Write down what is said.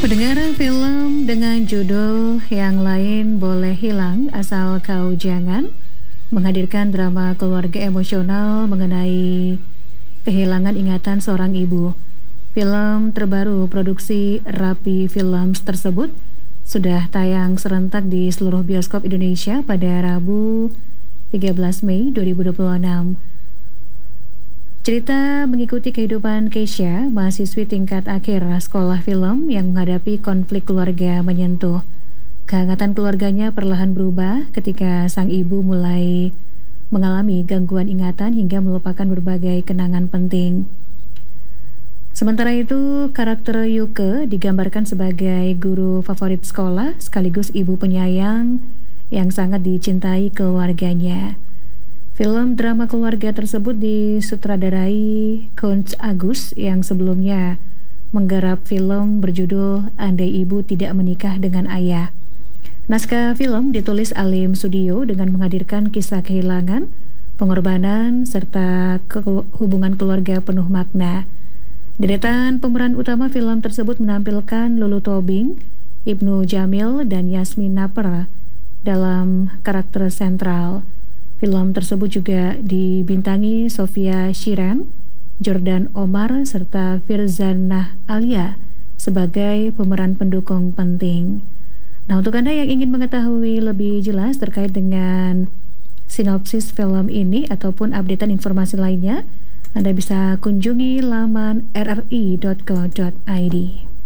Pendengar film dengan judul Yang Lain Boleh Hilang Asal Kau Jangan menghadirkan drama keluarga emosional mengenai kehilangan ingatan seorang ibu. Film terbaru produksi Rapi Films tersebut sudah tayang serentak di seluruh bioskop Indonesia pada Rabu 13 Mei 2026. Cerita mengikuti kehidupan Keisha, mahasiswi tingkat akhir sekolah film yang menghadapi konflik keluarga menyentuh. Kehangatan keluarganya perlahan berubah ketika sang ibu mulai mengalami gangguan ingatan hingga melupakan berbagai kenangan penting. Sementara itu, karakter Yuke digambarkan sebagai guru favorit sekolah sekaligus ibu penyayang yang sangat dicintai keluarganya. Film drama keluarga tersebut disutradarai Kunz Agus yang sebelumnya menggarap film berjudul Andai Ibu Tidak Menikah Dengan Ayah. Naskah film ditulis Alim Sudio dengan menghadirkan kisah kehilangan, pengorbanan, serta hubungan keluarga penuh makna. Deretan pemeran utama film tersebut menampilkan Lulu Tobing, Ibnu Jamil, dan Yasmin Naper dalam karakter sentral. Film tersebut juga dibintangi Sofia Shiren, Jordan Omar, serta Firzanah Alia sebagai pemeran pendukung penting. Nah, untuk Anda yang ingin mengetahui lebih jelas terkait dengan sinopsis film ini ataupun updatean informasi lainnya, Anda bisa kunjungi laman rri.co.id.